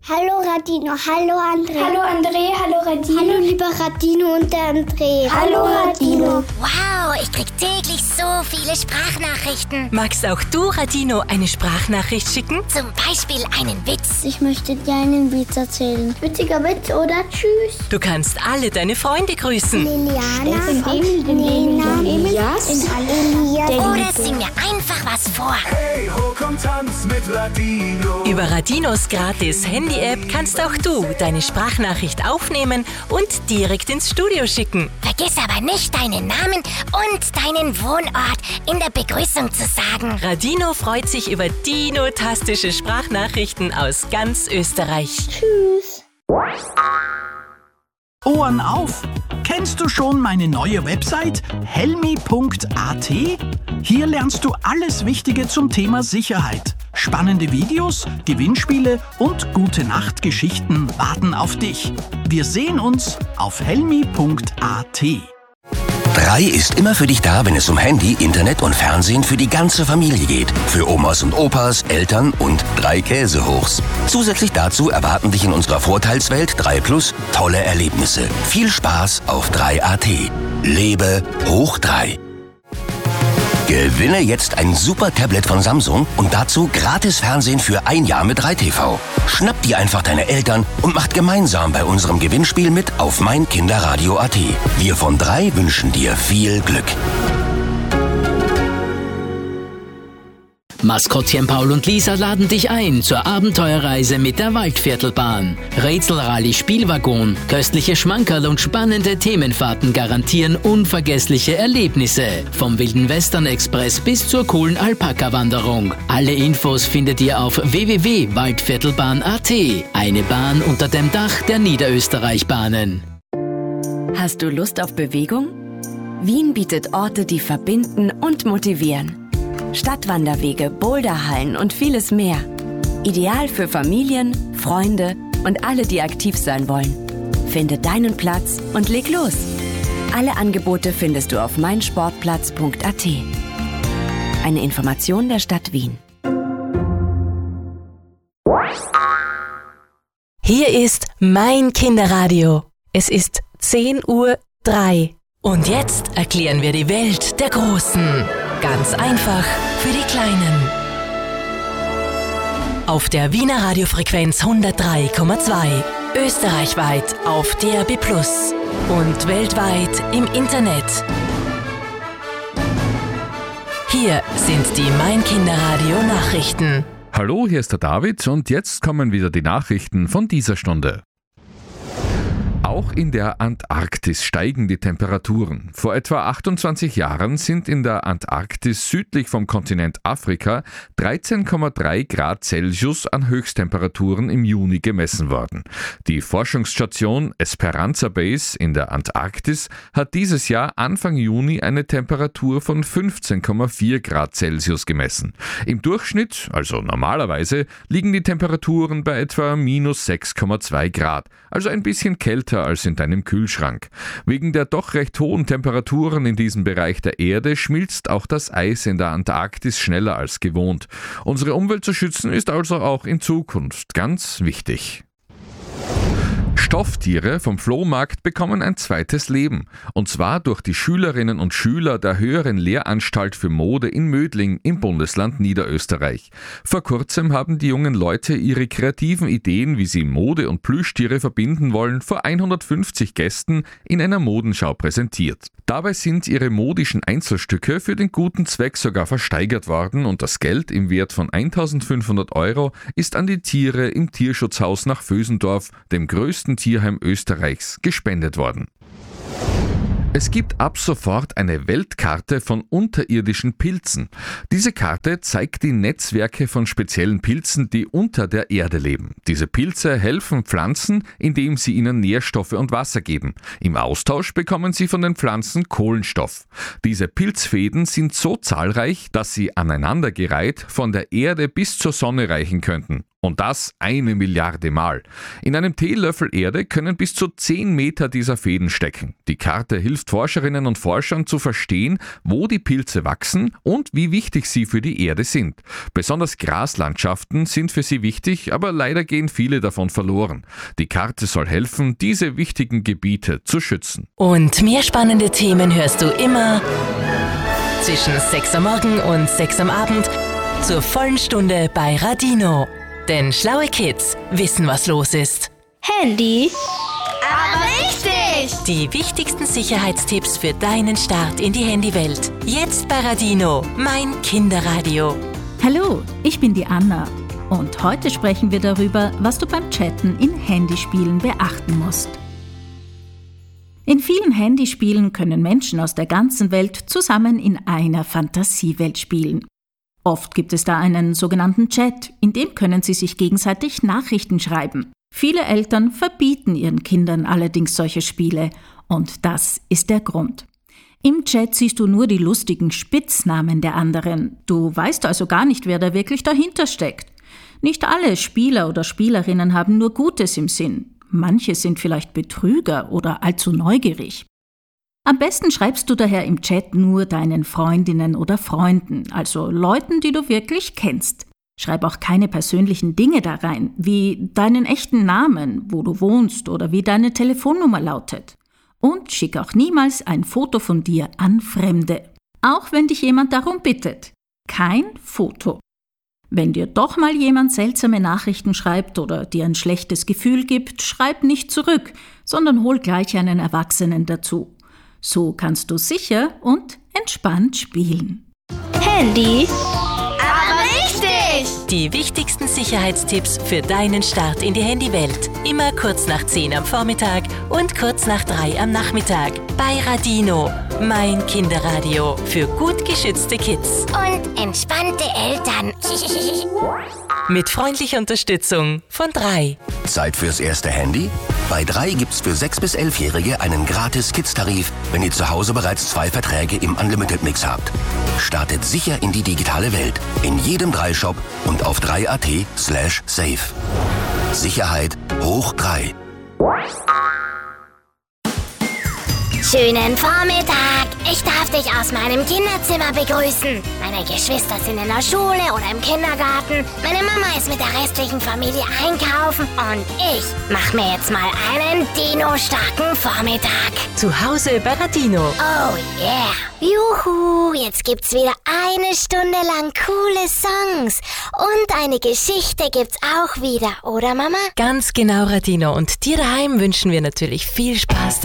Hallo Radino, hallo André. Hallo André, hallo Radino. Hallo lieber Radino und der André. Hallo Radino. Wow, ich krieg täglich so viele Sprachnachrichten. Magst auch du Radino eine Sprachnachricht schicken? Zum Beispiel einen Witz. Ich möchte dir einen Witz erzählen. Witziger Witz oder tschüss. Du kannst alle deine Freunde grüßen. Liliana, Nina, Elias, Oder sing mir einfach was vor. Hey, ho, komm, tanz mit Radino. Über Radinos gratis Handy-App kannst auch du deine Sprachnachricht aufnehmen und direkt ins Studio schicken. Vergiss aber nicht, deinen Namen und deinen Wohnort in der Begrüßung zu sagen. Radino freut sich über dinotastische Sprachnachrichten aus ganz Österreich. Tschüss. Ohren auf! Kennst du schon meine neue Website helmi.at? Hier lernst du alles Wichtige zum Thema Sicherheit. Spannende Videos, Gewinnspiele und Gute-Nacht-Geschichten warten auf dich. Wir sehen uns auf helmi.at. 3 ist immer für dich da, wenn es um Handy, Internet und Fernsehen für die ganze Familie geht. Für Omas und Opas, Eltern und 3 Käsehochs. Zusätzlich dazu erwarten dich in unserer Vorteilswelt 3 Plus tolle Erlebnisse. Viel Spaß auf 3AT. Lebe hoch 3. Gewinne jetzt ein super Tablet von Samsung und dazu gratis Fernsehen für 1 Jahr mit 3TV. Schnapp dir einfach deine Eltern und macht gemeinsam bei unserem Gewinnspiel mit auf meinkinderradio.at. Wir von 3 wünschen dir viel Glück. Maskottchen Paul und Lisa laden dich ein zur Abenteuerreise mit der Waldviertelbahn. Rätselrallye, Spielwaggon, köstliche Schmankerl und spannende Themenfahrten garantieren unvergessliche Erlebnisse. Vom Wilden Western Express bis zur coolen Alpaka-Wanderung. Alle Infos findet ihr auf www.waldviertelbahn.at. Eine Bahn unter dem Dach der Niederösterreich-Bahnen. Hast du Lust auf Bewegung? Wien bietet Orte, die verbinden und motivieren. Stadtwanderwege, Boulderhallen und vieles mehr. Ideal für Familien, Freunde und alle, die aktiv sein wollen. Finde deinen Platz und leg los. Alle Angebote findest du auf meinsportplatz.at. Eine Information der Stadt Wien. Hier ist mein Kinderradio. Es ist 10:03 Uhr. Und jetzt erklären wir die Welt der Großen. Ganz einfach für die Kleinen. Auf der Wiener Radiofrequenz 103,2. Österreichweit auf DAB+ und weltweit im Internet. Hier sind die Mein Kinderradio Nachrichten. Hallo, hier ist der David und jetzt kommen wieder die Nachrichten von dieser Stunde. Auch in der Antarktis steigen die Temperaturen. Vor etwa 28 Jahren sind in der Antarktis südlich vom Kontinent Afrika 13,3 Grad Celsius an Höchsttemperaturen im Juni gemessen worden. Die Forschungsstation Esperanza Base in der Antarktis hat dieses Jahr Anfang Juni eine Temperatur von 15,4 Grad Celsius gemessen. Im Durchschnitt, also normalerweise, liegen die Temperaturen bei etwa minus 6,2 Grad, also ein bisschen kälter als in deinem Kühlschrank. Wegen der doch recht hohen Temperaturen in diesem Bereich der Erde schmilzt auch das Eis in der Antarktis schneller als gewohnt. Unsere Umwelt zu schützen ist also auch in Zukunft ganz wichtig. Stofftiere vom Flohmarkt bekommen ein zweites Leben. Und zwar durch die Schülerinnen und Schüler der Höheren Lehranstalt für Mode in Mödling im Bundesland Niederösterreich. Vor kurzem haben die jungen Leute ihre kreativen Ideen, wie sie Mode und Plüschtiere verbinden wollen, vor 150 Gästen in einer Modenschau präsentiert. Dabei sind ihre modischen Einzelstücke für den guten Zweck sogar versteigert worden und das Geld im Wert von 1.500 € ist an die Tiere im Tierschutzhaus nach Vösendorf, dem größten Tierheim Österreichs, gespendet worden. Es gibt ab sofort eine Weltkarte von unterirdischen Pilzen. Diese Karte zeigt die Netzwerke von speziellen Pilzen, die unter der Erde leben. Diese Pilze helfen Pflanzen, indem sie ihnen Nährstoffe und Wasser geben. Im Austausch bekommen sie von den Pflanzen Kohlenstoff. Diese Pilzfäden sind so zahlreich, dass sie aneinandergereiht von der Erde bis zur Sonne reichen könnten. Und das 1 Milliarde Mal. In einem Teelöffel Erde können bis zu 10 Meter dieser Fäden stecken. Die Karte hilft Forscherinnen und Forschern zu verstehen, wo die Pilze wachsen und wie wichtig sie für die Erde sind. Besonders Graslandschaften sind für sie wichtig, aber leider gehen viele davon verloren. Die Karte soll helfen, diese wichtigen Gebiete zu schützen. Und mehr spannende Themen hörst du immer zwischen 6 am Morgen und 6 am Abend zur vollen Stunde bei Radino. Denn schlaue Kids wissen, was los ist. Handy. Aber richtig. Die wichtigsten Sicherheitstipps für deinen Start in die Handywelt. Jetzt bei Radino, mein Kinderradio. Hallo, ich bin die Anna. Und heute sprechen wir darüber, was du beim Chatten in Handyspielen beachten musst. In vielen Handyspielen können Menschen aus der ganzen Welt zusammen in einer Fantasiewelt spielen. Oft gibt es da einen sogenannten Chat, in dem können sie sich gegenseitig Nachrichten schreiben. Viele Eltern verbieten ihren Kindern allerdings solche Spiele und das ist der Grund. Im Chat siehst du nur die lustigen Spitznamen der anderen. Du weißt also gar nicht, wer da wirklich dahinter steckt. Nicht alle Spieler oder Spielerinnen haben nur Gutes im Sinn. Manche sind vielleicht Betrüger oder allzu neugierig. Am besten schreibst du daher im Chat nur deinen Freundinnen oder Freunden, also Leuten, die du wirklich kennst. Schreib auch keine persönlichen Dinge da rein, wie deinen echten Namen, wo du wohnst oder wie deine Telefonnummer lautet. Und schick auch niemals ein Foto von dir an Fremde, auch wenn dich jemand darum bittet. Kein Foto. Wenn dir doch mal jemand seltsame Nachrichten schreibt oder dir ein schlechtes Gefühl gibt, schreib nicht zurück, sondern hol gleich einen Erwachsenen dazu. So kannst du sicher und entspannt spielen. Handy. Aber richtig. Die wichtigsten Sicherheitstipps für deinen Start in die Handywelt. Immer kurz nach 10 am Vormittag und kurz nach 3 am Nachmittag. Bei Radino, mein Kinderradio für gut geschützte Kids. Und entspannte Eltern. Mit freundlicher Unterstützung von 3. Zeit fürs erste Handy? Bei 3 gibt's für 6- bis 11-Jährige einen gratis Kids-Tarif, wenn ihr zu Hause bereits 2 Verträge im Unlimited-Mix habt. Startet sicher in die digitale Welt. In jedem 3-Shop und auf 3.at/safe. Sicherheit hoch 3. Schönen Vormittag. Ich darf dich aus meinem Kinderzimmer begrüßen. Meine Geschwister sind in der Schule oder im Kindergarten. Meine Mama ist mit der restlichen Familie einkaufen. Und ich mach mir jetzt mal einen Dino-starken Vormittag. Zu Hause bei Radino. Oh yeah. Juhu, jetzt gibt's wieder 1 Stunde lang coole Songs. Und eine Geschichte gibt's auch wieder, oder Mama? Ganz genau, Radino. Und dir daheim wünschen wir natürlich viel Spaß